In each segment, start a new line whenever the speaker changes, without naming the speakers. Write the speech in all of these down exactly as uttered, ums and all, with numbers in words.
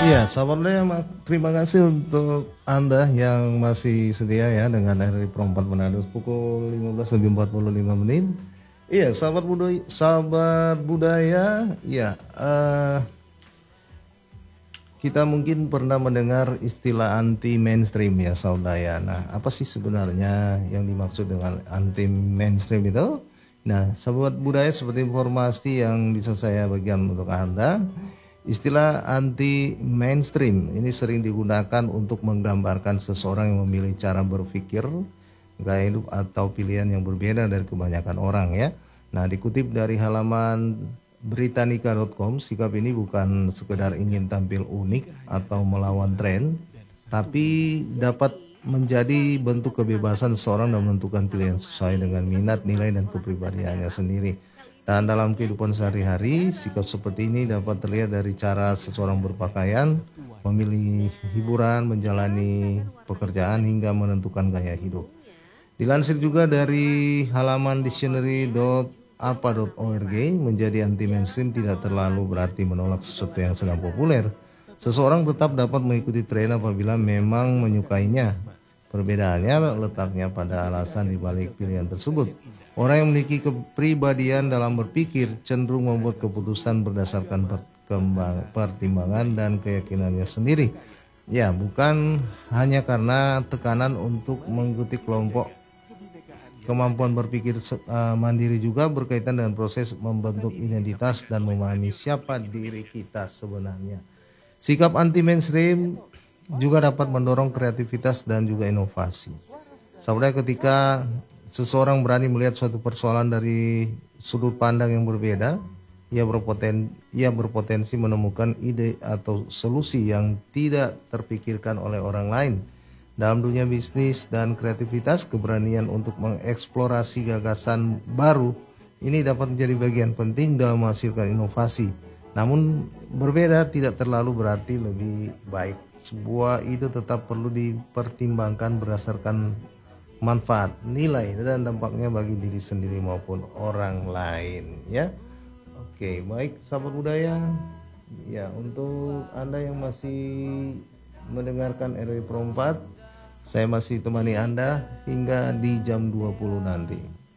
Iya, sahabatnya, terima kasih untuk Anda yang masih setia ya dengan R R I Perempat Manado pukul lima belas lebih empat puluh lima menit. Iya, sahabat budaya, sahabat budaya, ya uh, kita mungkin pernah mendengar istilah anti mainstream ya saudara. Nah, apa sih sebenarnya yang dimaksud dengan anti mainstream itu? Nah, sahabat budaya, seperti informasi yang bisa saya bagikan untuk Anda. Istilah anti mainstream ini sering digunakan untuk menggambarkan seseorang yang memilih cara berpikir, gaya hidup atau pilihan yang berbeda dari kebanyakan orang ya. Nah, dikutip dari halaman Britannica dot com, sikap ini bukan sekedar ingin tampil unik atau melawan tren, tapi dapat menjadi bentuk kebebasan seseorang dalam menentukan pilihan sesuai dengan minat, nilai, dan kepribadiannya sendiri. Dan dalam kehidupan sehari-hari, sikap seperti ini dapat terlihat dari cara seseorang berpakaian, memilih hiburan, menjalani pekerjaan, hingga menentukan gaya hidup. Dilansir juga dari halaman dictionary dot apa dot org, menjadi anti mainstream tidak terlalu berarti menolak sesuatu yang sedang populer. Seseorang tetap dapat mengikuti tren apabila memang menyukainya. Perbedaannya letaknya pada alasan dibalik pilihan tersebut. Orang yang memiliki kepribadian dalam berpikir cenderung membuat keputusan berdasarkan pertimbangan dan keyakinannya sendiri. Ya, bukan hanya karena tekanan untuk mengikuti kelompok. Kemampuan berpikir uh, mandiri juga berkaitan dengan proses membentuk identitas dan memahami siapa diri kita sebenarnya. Sikap anti mainstream juga dapat mendorong kreativitas dan juga inovasi. Saudara, ketika seseorang berani melihat suatu persoalan dari sudut pandang yang berbeda, ia berpoten, ia berpotensi menemukan ide atau solusi yang tidak terpikirkan oleh orang lain. Dalam dunia bisnis dan kreativitas, keberanian untuk mengeksplorasi gagasan baru ini dapat menjadi bagian penting dalam menghasilkan inovasi. Namun berbeda tidak terlalu berarti lebih baik. Sebuah ide tetap perlu dipertimbangkan berdasarkan manfaat, nilai, dan dampaknya bagi diri sendiri maupun orang lain ya. Oke, baik sahabat budaya. Ya, untuk Anda yang masih mendengarkan R R I Perempat, saya masih temani Anda hingga di jam dua puluh nanti.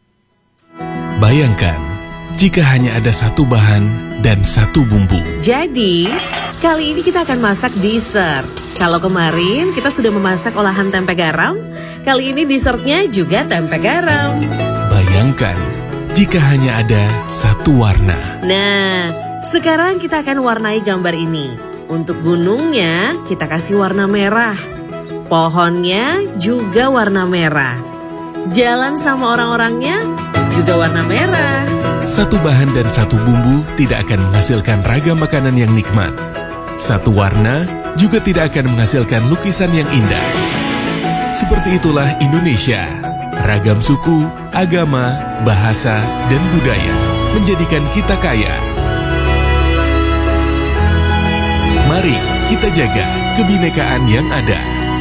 Bayangkan jika hanya ada satu bahan dan satu bumbu.
Jadi, kali ini kita akan masak dessert. Kalau kemarin kita sudah memasak olahan tempe garam, kali ini dessertnya juga tempe garam.
Bayangkan jika hanya ada satu warna.
Nah, sekarang kita akan warnai gambar ini. Untuk gunungnya kita kasih warna merah. Pohonnya juga warna merah. Jalan sama orang-orangnya juga warna merah.
Satu bahan dan satu bumbu tidak akan menghasilkan ragam makanan yang nikmat. Satu warna juga tidak akan menghasilkan lukisan yang indah. Seperti itulah Indonesia. Ragam suku, agama, bahasa, dan budaya menjadikan kita kaya. Mari kita jaga kebinekaan yang ada.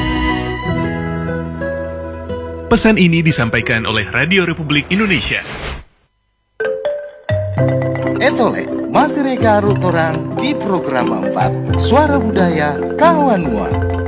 Pesan ini disampaikan oleh Radio Republik Indonesia.
Etole, masih reka orang di program empat Suara Budaya Kawan Mua.